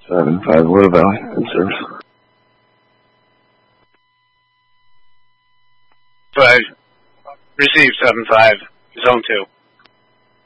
7-5, what about service? 5. Receive 7-5, zone 2.